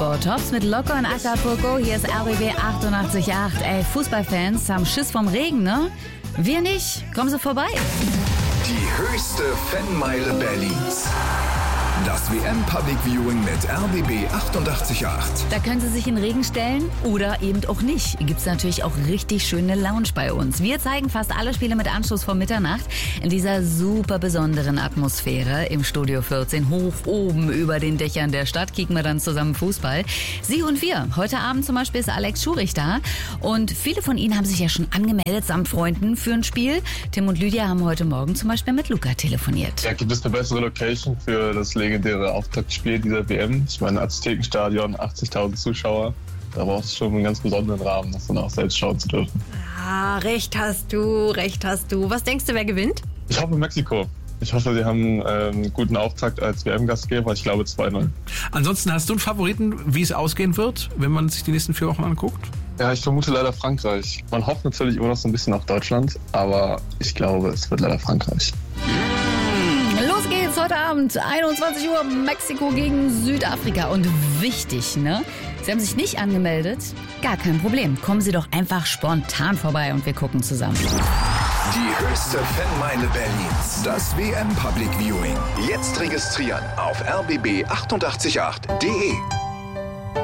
Four Tops mit Loco und Acapulco. Hier ist RBB 88.8. Ey, Fußballfans haben Schiss vom Regen, ne? Wir nicht. Kommen Sie vorbei. Die höchste Fanmeile Berlins. Das WM Public Viewing mit RBB 88.8. Da können Sie sich in den Regen stellen oder eben auch nicht. Gibt's natürlich auch richtig schöne Lounge bei uns. Wir zeigen fast alle Spiele mit Anschluss vor Mitternacht in dieser super besonderen Atmosphäre im Studio 14. Hoch oben über den Dächern der Stadt kicken wir dann zusammen Fußball. Sie und wir. Heute Abend zum Beispiel ist Alex Schurich da. Und viele von Ihnen haben sich ja schon angemeldet samt Freunden für ein Spiel. Tim und Lydia haben heute Morgen zum Beispiel mit Luca telefoniert. Ja, gibt es eine bessere Location für das legendäre Auftaktspiel dieser WM? Ich meine, Aztekenstadion, 80.000 Zuschauer. Da brauchst du schon einen ganz besonderen Rahmen, das dann auch selbst schauen zu dürfen. Ah, recht hast du. Was denkst du, wer gewinnt? Ich hoffe Mexiko. Ich hoffe, sie haben einen guten Auftakt als WM-Gastgeber. Ich glaube 2-0. Ansonsten hast du einen Favoriten, wie es ausgehen wird, wenn man sich die nächsten 4 Wochen anguckt? Ja, ich vermute leider Frankreich. Man hofft natürlich immer noch so ein bisschen auf Deutschland, aber ich glaube, es wird leider Frankreich. Los geht's heute Abend, 21 Uhr, Mexiko gegen Südafrika. Und wichtig, ne? Sie haben sich nicht angemeldet? Gar kein Problem. Kommen Sie doch einfach spontan vorbei und wir gucken zusammen. Die höchste Fanmeile Berlins. Das WM Public Viewing. Jetzt registrieren auf rbb888.de.